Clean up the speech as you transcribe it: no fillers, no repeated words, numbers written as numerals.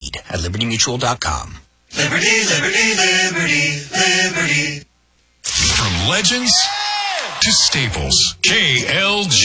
need at libertymutual.com. Liberty, liberty, liberty, liberty. From legends to staples, KLJ.